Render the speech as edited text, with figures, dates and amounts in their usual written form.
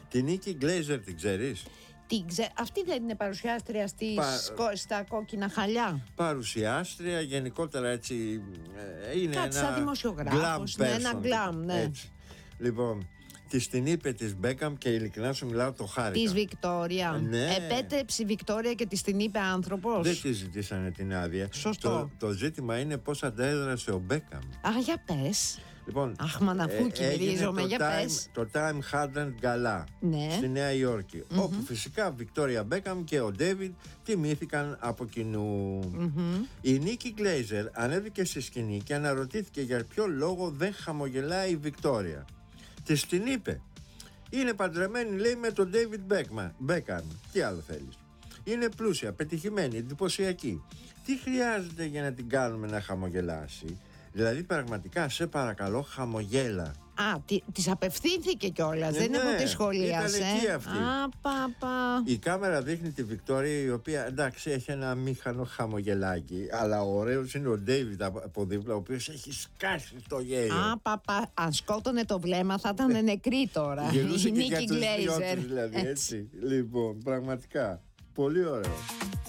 Την Νίκη Γκλέιζερ την ξέρεις? Αυτή δεν είναι παρουσιάστρια στα κόκκινα χαλιά? Παρουσιάστρια, γενικότερα έτσι. Είναι κάτι σαν δημοσιογράφος. Ένα γκλάμ, ναι. Έτσι. Λοιπόν, την είπε της Μπέκαμ και ειλικρινά σου μιλάω, το χάρηκα. Της Βικτόρια. Ναι. Επέτρεψε η Βικτόρια και της την είπε άνθρωπος. Δεν τη ζητήσανε την άδεια. Σωστό. Το ζήτημα είναι πώς αντέδρασε ο Μπέκαμ. Για πες. Λοιπόν, αχ, μαναφούκι μυρίζομαι, για πες. Το Time Hardened Gala, ναι, στη Νέα Υόρκη, όπου φυσικά Βικτόρια Μπέκαμ και ο Ντέιβιντ τιμήθηκαν από κοινού. Η Νίκη Γκλέιζερ ανέβηκε στη σκηνή και αναρωτήθηκε για ποιο λόγο δεν χαμογελάει η Βικτόρια. Της την είπε: είναι παντρεμένη, λέει, με τον Ντέιβιντ Μπέκαμ. Τι άλλο θέλεις? Είναι πλούσια, πετυχημένη, εντυπωσιακή. Τι χρειάζεται για να την κάνουμε να χαμογελάσει? Δηλαδή, πραγματικά, σε παρακαλώ, χαμογέλα. Της απευθύνθηκε κιόλας, δεν είναι που τη σχολίασε. Ήταν εκεί αυτή. Παπα. Η κάμερα δείχνει τη Βικτόρια, η οποία, εντάξει, έχει ένα αμήχανο χαμογελάκι, αλλά ο ωραίος είναι ο Ντέιβιντ από δίπλα, ο οποίος έχει σκάσει στο γέλιο. Παπα. Αν σκότωνε το βλέμμα θα ήταν νεκρή τώρα. Γελούσε η και για Νίκη τους δυο Γκλέιζερ. τους, δηλαδή, έτσι. Λοιπόν, πραγματικά, πολύ ωραίο.